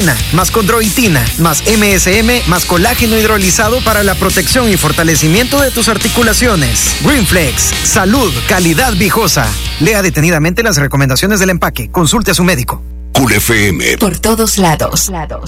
creatina, más condroitina, más MSM, más colágeno hidrolizado para la protección y fortalecimiento de tus articulaciones. Greenflex, salud, calidad viejosa. Lea detenidamente las recomendaciones del empaque. Consulte a su médico. Cool FM. Por todos lados.